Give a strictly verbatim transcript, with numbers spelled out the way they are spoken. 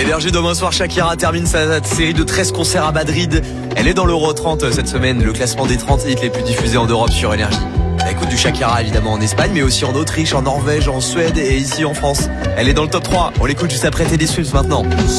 Énergie, demain soir, Shakira termine sa série de treize concerts à Madrid. Elle est dans l'Euro trente cette semaine, le classement des trente hits les plus diffusés en Europe sur Énergie. Elle écoute du Shakira évidemment en Espagne, mais aussi en Autriche, en Norvège, en Suède et ici en France. Elle est dans le top trois. On l'écoute juste après Teddy Swift maintenant.